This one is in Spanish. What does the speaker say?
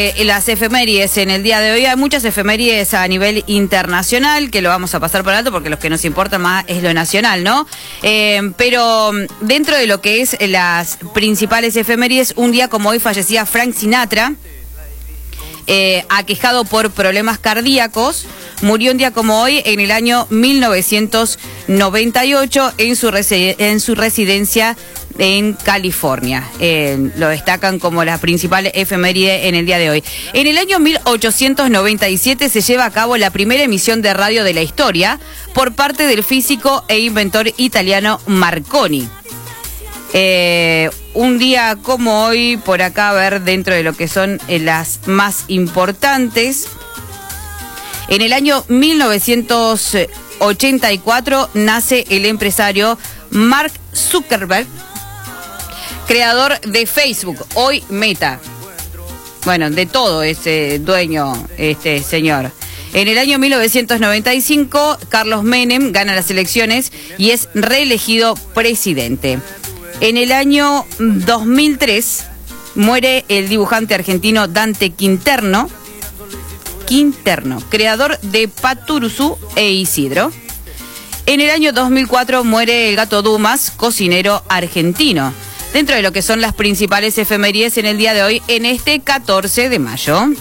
las efemérides en el día de hoy. Hay muchas efemérides a nivel internacional que lo vamos a pasar por alto porque los que nos importa más es lo nacional, ¿no? Pero dentro de lo que es las principales efemérides, un día como hoy fallecía Frank Sinatra, aquejado por problemas cardíacos. Murió un día como hoy en el año 1998 en su residencia en California. Lo destacan como la principal efeméride en el día de hoy. En el año 1897 se lleva a cabo la primera emisión de radio de la historia por parte del físico e inventor italiano Marconi. Un día como hoy, por acá, a ver, dentro de lo que son las más importantes. En el año 1984 nace el empresario Mark Zuckerberg, creador de Facebook, hoy Meta. Bueno, de todo ese dueño, este señor. En el año 1995, Carlos Menem gana las elecciones y es reelegido presidente. En el año 2003 muere el dibujante argentino Dante Quinterno, creador de Paturuzú e Isidro. En el año 2004 muere el Gato Dumas, cocinero argentino. Dentro de lo que son las principales efemérides en el día de hoy, en este 14 de mayo.